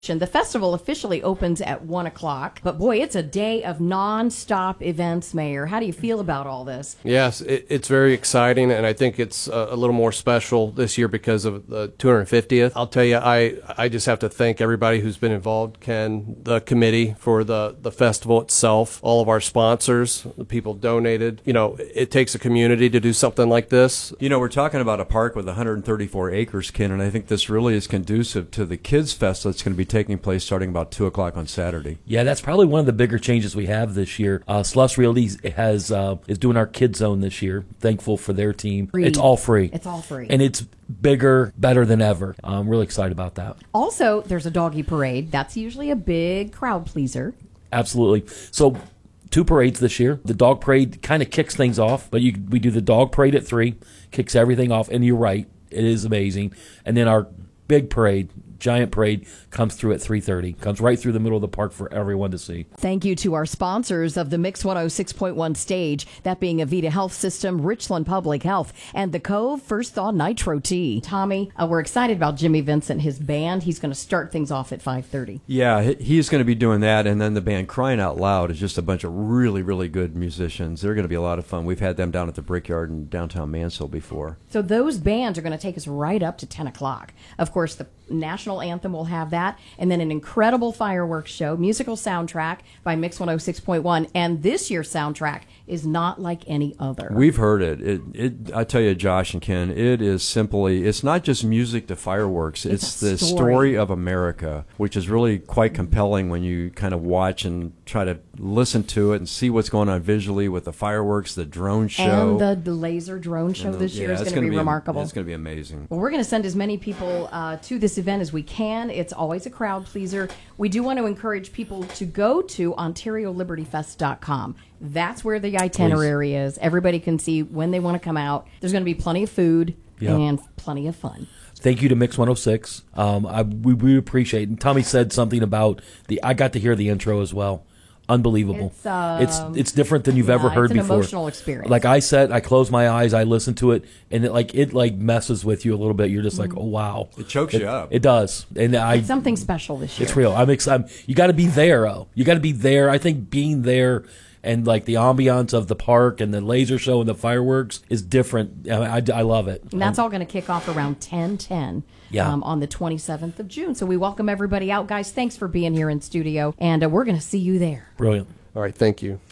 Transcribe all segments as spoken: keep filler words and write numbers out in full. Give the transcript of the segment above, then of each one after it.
The festival officially opens at one o'clock, but boy, it's a day of non-stop events, Mayor. How do you feel about all this? Yes, it, it's very exciting, and I think it's a, a little more special this year because of the two hundred fiftieth. I'll tell you, I, I just have to thank everybody who's been involved, Ken, the committee for the, the festival itself, all of our sponsors, the people donated. You know, it takes a community to do something like this. You know, we're talking about a park with one hundred thirty-four acres, Ken, and I think this really is conducive to the Kids Fest that's going to be taking place starting about two o'clock on Saturday. Yeah, that's probably one of the bigger changes we have this year. Uh, Sluss Realty has uh, is doing our Kids Zone this year. Thankful for their team. Free. It's all free. It's all free. And it's bigger, better than ever. I'm really excited about that. Also, there's a doggy parade. That's usually a big crowd pleaser. Absolutely. So two parades this year. The dog parade kind of kicks things off, but you, we do the dog parade at three, kicks everything off, and you're right, it is amazing. And then our big parade, giant parade, comes through at three thirty. Comes right through the middle of the park for everyone to see. Thank you to our sponsors of the Mix one oh six point one stage, that being Avita Health System, Richland Public Health, and the Cove First Thaw Nitro Tea. Tommy, uh, we're excited about Jimmy Vincent, his band. He's going to start things off at five thirty. Yeah, he's going to be doing that, and then the band Crying Out Loud is just a bunch of really, really good musicians. They're going to be a lot of fun. We've had them down at the Brickyard in downtown Mansfield before. So those bands are going to take us right up to ten o'clock. Of course, the national anthem will have that, and then an incredible fireworks show, musical soundtrack by Mix one oh six point one, and this year's soundtrack is not like any other. We've heard it. It, it I tell you, Josh and Ken, it is simply, it's not just music to fireworks, it's, it's the story. story of America, which is really quite compelling when you kind of watch and try to listen to it and see what's going on visually with the fireworks, the drone show. And the, the laser drone show the, this year yeah, is going to be, be remarkable. It's going to be amazing. Well, we're going to send as many people uh, to this event as we can. It's always a crowd pleaser. We do want to encourage people to go to Ontario Liberty Fest dot com. That's where the itinerary Please. is. Everybody can see when they want to come out. There's going to be plenty of food Yep. and plenty of fun. Thank you to Mix one oh six. Um, I, we, we appreciate it. And Tommy said something about the. I got to hear the intro as well. Unbelievable. It's, um, it's it's different than you've yeah, ever heard it's an before. Emotional experience. Like I said, I close my eyes, I listen to it, and it like it like messes with you a little bit. You're just Mm-hmm. like, oh wow, It chokes it, you up. It does, and I. It's something special this year. It's real. I'm excited. You got to be there. Oh, you got to be there. I think being there and like the ambiance of the park and the laser show and the fireworks is different. I, I, I love it. And that's all going to kick off around ten ten Yeah. um, on the twenty-seventh of June. So we welcome everybody out. Guys, thanks for being here in studio, and uh, we're going to see you there. Brilliant. All right, thank you.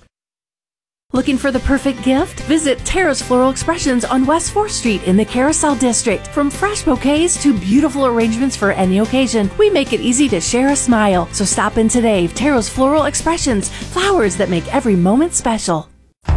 Looking for the perfect gift? Visit Tara's Floral Expressions on West fourth Street in the Carousel District. From fresh bouquets to beautiful arrangements for any occasion, we make it easy to share a smile. So stop in today. Tara's Floral Expressions, flowers that make every moment special.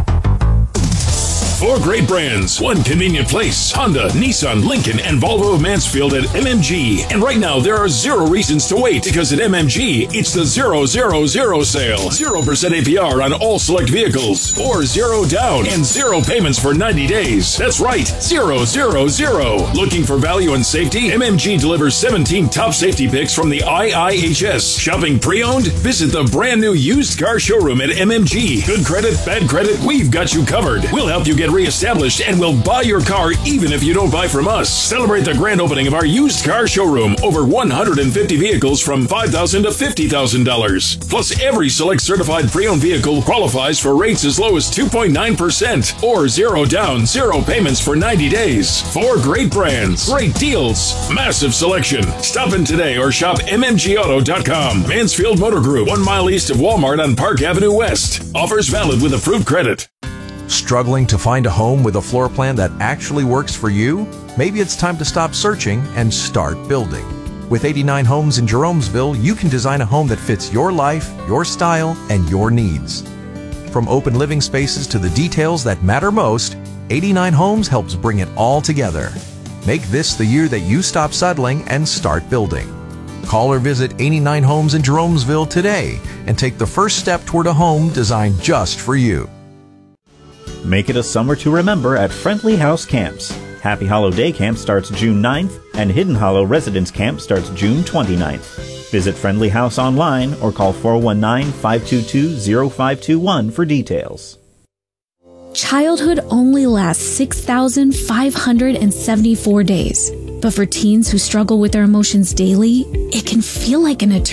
Four great brands, one convenient place. Honda, Nissan, Lincoln, and Volvo of Mansfield at M M G. And right now, there are zero reasons to wait because at M M G, it's the zero zero zero sale. zero percent A P R on all select vehicles, or zero down and zero payments for ninety days. That's right, zero zero zero. Looking for value and safety? M M G delivers seventeen top safety picks from the I I H S. Shopping pre-owned? Visit the brand new used car showroom at M M G. Good credit, bad credit, we've got you covered. We'll help you get reestablished and we'll buy your car even if you don't buy from us. Celebrate the grand opening of our used car showroom. Over one hundred fifty vehicles from five thousand dollars to fifty thousand dollars. Plus, every select certified pre-owned vehicle qualifies for rates as low as two point nine percent or zero down, zero payments for ninety days. Four great brands, great deals, massive selection. Stop in today or shop M M G auto dot com. Mansfield Motor Group, one mile east of Walmart on Park Avenue West. Offers valid with approved credit. Struggling to find a home with a floor plan that actually works for you? Maybe it's time to stop searching and start building. With eighty-nine Homes in Jeromesville, you can design a home that fits your life, your style, and your needs. From open living spaces to the details that matter most, eighty-nine Homes helps bring it all together. Make this the year that you stop settling and start building. Call or visit eighty-nine Homes in Jeromesville today and take the first step toward a home designed just for you. Make it a summer to remember at Friendly House Camps. Happy Hollow Day Camp starts June ninth, and Hidden Hollow Residence Camp starts June twenty-ninth. Visit Friendly House online or call four one nine, five two two, zero five two one for details. Childhood only lasts six thousand five hundred seventy-four days. But for teens who struggle with their emotions daily, it can feel like an eternity.